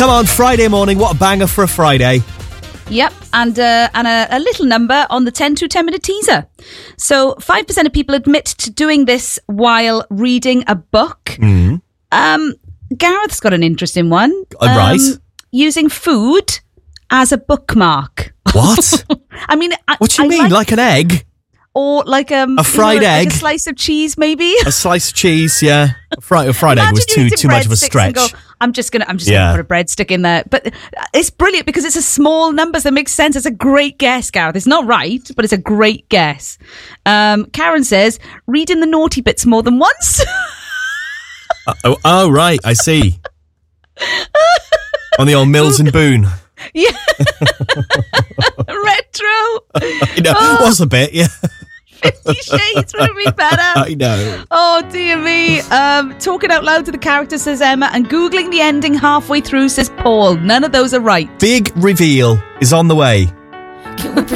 Come on, Friday morning. What a banger for a Friday. Yep, and a little number on the 10 to 10 minute teaser. So 5% of people admit to doing this while reading a book. Gareth's got an interesting one. Right. Using food as a bookmark. What? I mean, what do you mean? Like an egg? Or like a fried egg? Like a slice of cheese, maybe? A slice of cheese, yeah. A fried egg was too much of a stretch. Go, I'm just gonna put a breadstick in there. But it's brilliant because it's a small number, so it makes sense. It's a great guess, Gareth. It's not right, but it's a great guess. Karen says, reading the naughty bits more than once. Oh, right, I see. On the old Mills and Boone. Yeah. Retro. I know, it was a bit, yeah. 50 Shades would have been better. I know. Oh, dear me. Talking out loud to the character, says Emma, and Googling the ending halfway through, says Paul. None of those are right. Big reveal is on the way.